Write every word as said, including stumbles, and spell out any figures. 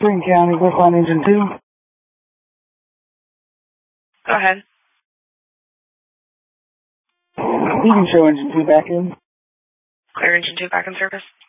Spring County, Brookline Engine two. Go ahead. You can show Engine two back in. Clear Engine two back in service.